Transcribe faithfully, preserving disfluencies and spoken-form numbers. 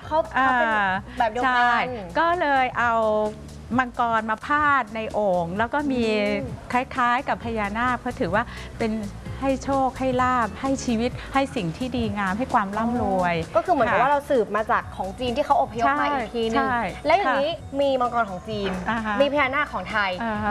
เขาเขาเป็นแบบเดียวกันก็เลยเอามังกรมาพาดในโอ่งแล้วก็มีคล้ายๆกับพญานาคเพราะถือว่าเป็นให้โชคให้ลาภให้ชีวิตให้สิ่งที่ดีงามให้ความร่ำรวยก็คือเหมือนกับว่าเราสืบมาจากของจีนที่เขาอพยพมาอีกทีนึงและอย่างนี้มีมังกรของจีนมีพญานาคของไทย